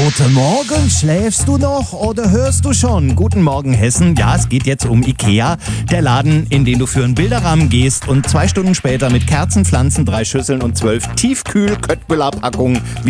Guten Morgen, schläfst du noch oder hörst du schon? Guten Morgen, Hessen. Ja, es geht jetzt um Ikea, der Laden, in den du für einen Bilderrahmen gehst und 2 Stunden später mit Kerzen, Pflanzen, 3 Schüsseln und 12 Tiefkühl-Köttbullar-Packungen